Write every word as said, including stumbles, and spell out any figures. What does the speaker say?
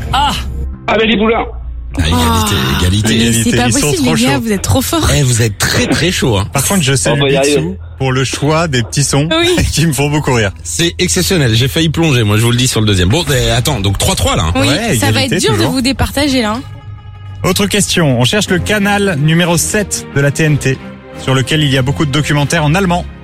Ah Amélie Poulain. Ah, égalité, égalité. Mais Égalité, c'est pas ils sont possible, trop les gars, chauds. vous êtes trop forts. Eh, vous êtes très très chaud, hein. Par contre, je salue On va y arriver. Bitsou pour le choix des petits sons Oui. qui me font beaucoup rire. C'est exceptionnel. J'ai failli plonger, moi, je vous le dis sur le deuxième. Bon, eh, attends, donc trois trois là. Hein. Oui, Ouais, ça va égalité, être dur toujours. de vous départager là. hein. Autre question. On cherche le canal numéro sept de la T N T, sur lequel il y a beaucoup de documentaires en allemand.